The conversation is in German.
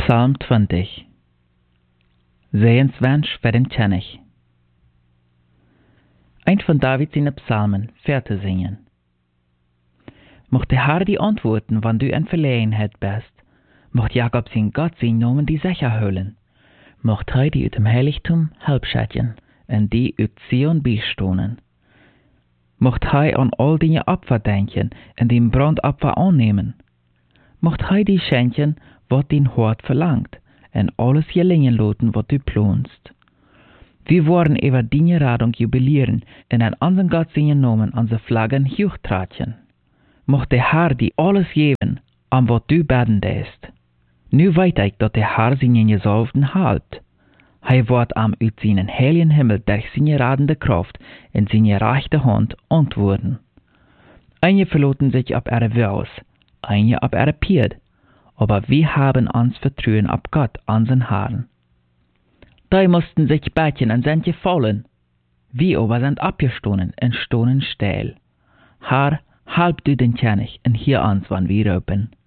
Psalm 20. Sehenswünsch für den König. Ein von Davids seine Psalmen, Verse singen. Mocht der Herr die antworten, wann du in Verlegenheit bist. Mocht Jakob sein Gott sein Namen die sicher holen. Mocht er die ut dem Heiligtum halbschätzen, und die ut Zion beistohnen. Mocht er an all deine Opfer denken, und den Brandopfer annehmen. Mocht er die schenken, wat dein Hort verlangt, en alles gelingen laten wat du planst. Wir wollen über deine Radung jubilieren en an unseren Gott seinen Namen an se Flaggen hochtratschen. Mocht der Herr die alles geben, an wat du beten deest. Nu weet ich, dat der Herr seinen Gesalbten halt. Hij wordt am uit seinen heiligen Himmel durch seine radende Kraft in seine rechte Hand antworten. Einige verloten sich ab ihre Wils, einige ab ihre Pied, aber wir haben uns Vertrauen auf Gott, unseren Herrn. Die mussten sich betten und sind gefallen. Wir aber sind abgestohlen und stohnen still. Herr, halb du den König und hier uns, wann wir rufen.